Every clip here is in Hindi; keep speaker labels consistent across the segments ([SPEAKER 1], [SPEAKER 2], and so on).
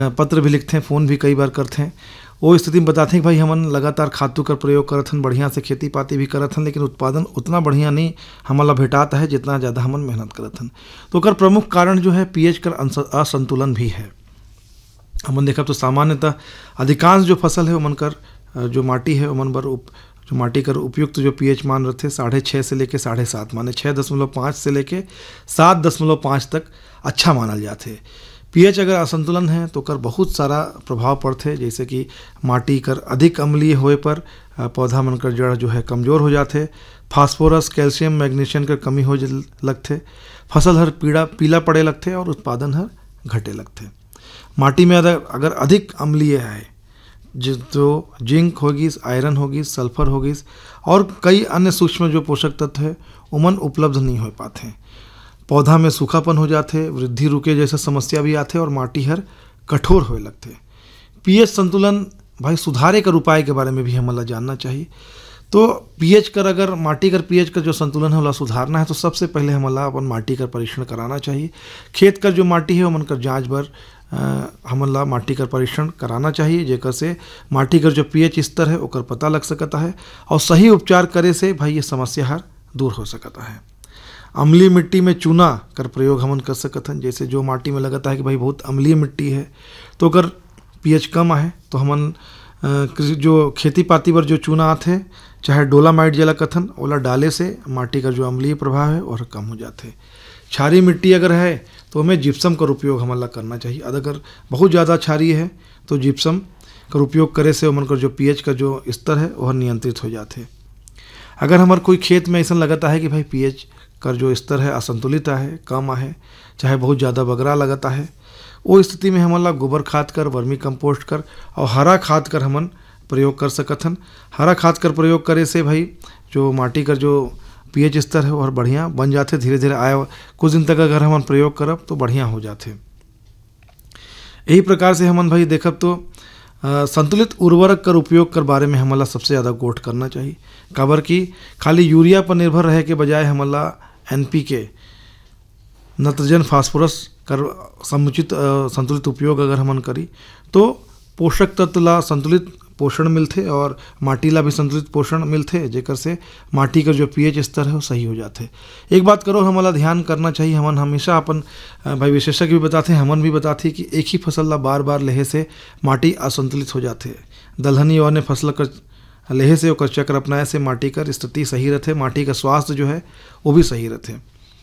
[SPEAKER 1] पत्र भी लिखते हैं, फ़ोन भी कई बार करते हैं। वो स्थिति में बताते हैं कि भाई हमन लगातार खातू कर प्रयोग करत हन, बढ़िया से खेती पाती भी करत हन, लेकिन उत्पादन उतना बढ़िया नहीं हमला भेटाता है जितना ज़्यादा हमन मेहनत करत हन। तो ओकर प्रमुख कारण जो है पीएच कर असंतुलन भी है। हमन देखब तो सामान्यतः अधिकांश जो फसल है ओमन कर जो माटी है ओमन बर जो माटी कर उपयुक्त जो पीएच मान रहते 6.5 से लेके 7.5, माने 6.5 से लेके 7.5 तक अच्छा मानल जाते। पीएच अगर असंतुलन है तो कर बहुत सारा प्रभाव पड़ते, जैसे कि माटी कर अधिक अम्लीय होए पर पौधा मन कर जड़ जो है कमज़ोर हो जाते, फास्फोरस, कैल्शियम, मैग्नीशियम कर कमी हो लगते, फसल हर पीला पड़े लगते और उत्पादन हर घटे लगते। माटी में अगर अधिक अम्लीय है जो जिंक होगी, आयरन होगी, सल्फर होगी और कई अन्य सूक्ष्म जो पोषक तत्व है उमन उपलब्ध नहीं हो पाते, पौधा में सूखापन हो जाते, वृद्धि रुके जैसे समस्या भी आते और माटी हर कठोर होए लगते। पीएच संतुलन भाई सुधारे कर उपाय के बारे में भी हमला जानना चाहिए। तो पीएच कर अगर माटी कर पीएच का जो संतुलन है वाला सुधारना है तो सबसे पहले हमला अपन माटी का परीक्षण कराना चाहिए। खेत कर जो माटी है मन कर जांच भर हमला माटी का परीक्षण कराना चाहिए, जेकर से माटी कर जो पीएच स्तर है ओकर पता लग सकता है और सही उपचार करे से भाई ये समस्या हर दूर हो सकता है। अम्लीय मिट्टी में चूना कर प्रयोग हमन कर सकत हन, जैसे जो माटी में लगता है कि भाई बहुत अम्लीय मिट्टी है तो अगर पीएच कम है तो हमन जो खेती पाती पर जो चूना आते चाहे डोलामाइट जला कथन ओला डाले से माटी का जो अम्लीय प्रभाव है और कम हो जाते। क्षारीय मिट्टी अगर है तो हमें जिप्सम का उपयोग हमला करना चाहिए। अगर बहुत ज़्यादा क्षारीय है तो जिप्सम का उपयोग करे से उमन का जो पीएच का जो स्तर है वह नियंत्रित हो जाते। अगर हमारे कोई खेत में ऐसा लगता है कि भाई पीएच का जो स्तर है असंतुलित है, कम है, चाहे बहुत ज़्यादा बगरा लगता है, वो स्थिति में हमला गोबर खाद कर, वर्मी कंपोस्ट कर और हरा खाद कर हमन प्रयोग कर सकत हन। हरा खाद कर प्रयोग करे से भाई जो माटी का जो पीएच स्तर है और बढ़िया बन जाते, धीरे धीरे आए कुछ दिन तक अगर हमन प्रयोग करब तो बढ़िया हो जाते। यही प्रकार से हमन भाई देखब तो संतुलित उर्वरक कर उपयोग कर बारे में हमला सबसे ज़्यादा गोट करना चाहिए। काबर कि खाली यूरिया पर निर्भर रहे के बजाय हमला एनपीके, नाइट्रोजन, फास्फोरस कर समुचित संतुलित उपयोग अगर हमन करी तो पोषक तत्व ला संतुलित पोषण मिलते और माटी ला भी संतुलित पोषण मिलते, जेकर से माटी का जो पीएच स्तर है वो सही हो जाते। एक बात करो हमला ध्यान करना चाहिए, हमन हमेशा अपन भाई विशेषज्ञ भी बताते हैं, हमन भी बताते कि एक ही फसल ला बार बार लेहे से माटी असंतुलित हो जाते। दलहनी और अन्य फसल कर लेहे से और चक्र अपनाए से माटी का स्थिति सही रहते, माटी का स्वास्थ्य जो है वो भी सही रहते।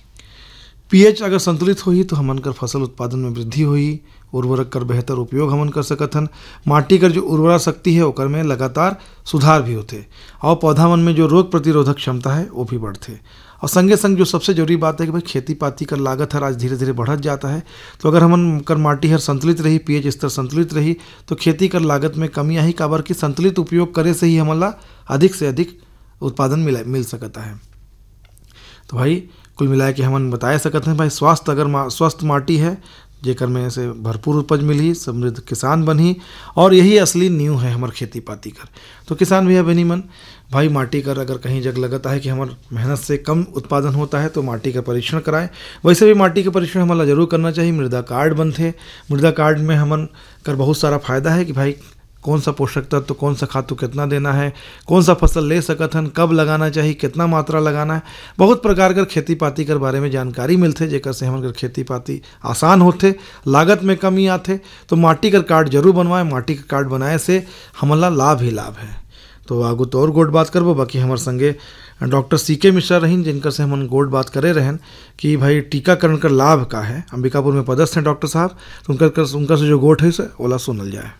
[SPEAKER 1] पीएच अगर संतुलित होई तो हमन कर फसल उत्पादन में वृद्धि होई, उर्वरक कर बेहतर उपयोग हमन कर सकत हन, माटी कर जो उर्वरा शक्ति है ओकर में लगातार सुधार भी होते और पौधा मन में जो रोग प्रतिरोधक क्षमता है वो भी बढ़ते। और संगे संग जो सबसे जरूरी बात है कि भाई खेती पाती कर लागत हर आज धीरे धीरे बढ़त जाता है, तो अगर हमन कर माटी हर संतुलित रही, पीएच स्तर संतुलित रही तो खेती कर लागत में कमी आई, काबर की संतुलित उपयोग करे से ही हमला अधिक से अधिक उत्पादन मिल सकता है। तो भाई कुल मिला के हमन बता सकते हैं भाई स्वास्थ्य अगर स्वस्थ माटी है जेकर में से भरपूर उपज मिली, समृद्ध किसान बनी और यही असली नींव है हमार खेती पाती कर। तो किसान भैया बहनी मन भाई माटी कर अगर कहीं जग लगता है कि हमार मेहनत से कम उत्पादन होता है तो माटी का परीक्षण कराएं। वैसे भी माटी का परीक्षण हमारा जरूर करना चाहिए। मृदा कार्ड बनते, मृदा कार्ड में हमन कर बहुत सारा फायदा है कि भाई कौन सा पोषक तत्व, कौन सा खाद कितना देना है, कौन सा फसल ले सकत हन, कब लगाना चाहिए, कितना मात्रा लगाना है, बहुत प्रकार कर खेती पाती कर बारे में जानकारी मिलते, जेकर से हमन कर खेती पाती आसान होते, लागत में कमी आते। तो माटी कर कार्ड जरूर बनवाएं। माटी का कार्ड बनाए से हमला लाभ ही लाभ है। तो आगू तो और गोट बात करबो, बाकी हमारे संगे डॉक्टर सीके मिश्रा रहीन जिनकर से हमन गोट बात करे रहन कि भाई टीकाकरण का लाभ का है। अंबिकापुर में पदस्थ हैं डॉक्टर साहब, तो उनका से जो गोट है से ओला सुनल जाए।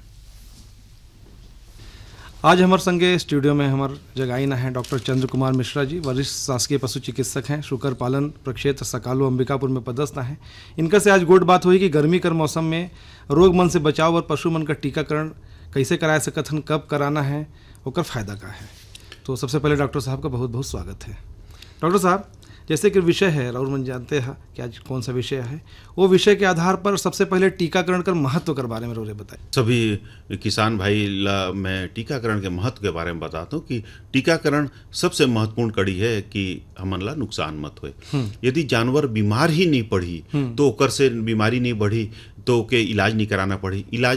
[SPEAKER 1] आज हमारे संगे स्टूडियो में हमारे जगाईना है डॉक्टर चंद्र कुमार मिश्रा जी, वरिष्ठ शासकीय पशु चिकित्सक हैं, शुकर पालन प्रक्षेत्र सकालू अंबिकापुर में पदस्थ हैं। इनका से आज गोट बात हुई कि गर्मी कर मौसम में रोग मन से बचाव और पशु मन का टीकाकरण कैसे करा सकत हन, कब कराना है, और फायदा का है। तो सबसे पहले डॉक्टर साहब का बहुत बहुत स्वागत है। डॉक्टर साहब, जैसे कि विषय है और मन जानते हैं कि आज कौन सा विषय है, वो विषय के आधार पर सबसे पहले टीकाकरण कर महत्व के बारे में रोरे बताएं।
[SPEAKER 2] सभी किसान भाई ला मैं टीकाकरण के महत्व के बारे में बताता हूँ कि टीकाकरण सबसे महत्वपूर्ण कड़ी है कि हमन ला नुकसान मत होए। यदि जानवर बीमार ही नहीं पड़ी तो ओकर से बीमारी नहीं बढ़ी तो के इलाज नहीं कराना पड़ी। इलाज